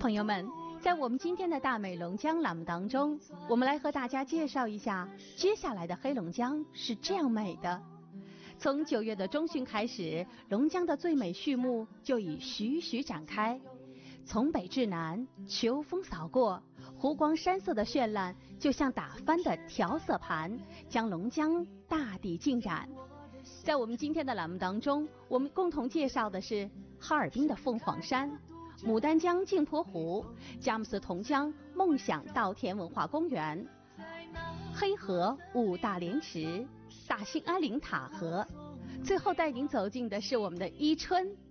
朋友们，在我们今天的大美龙江栏目当中，我们来和大家介绍一下接下来的黑龙江是这样美的。从9月的中旬开始，龙江的最美序幕就已徐徐展开。从北至南，秋风扫过，湖光山色的绚烂就像打翻的调色盘，将龙江大地浸染。在我们今天的栏目当中，我们共同介绍的是哈尔滨的凤凰山、牡丹江镜泊湖、佳木斯同江梦想稻田文化公园、黑河五大莲池、大兴安岭塔河，最后带您走进的是我们的伊春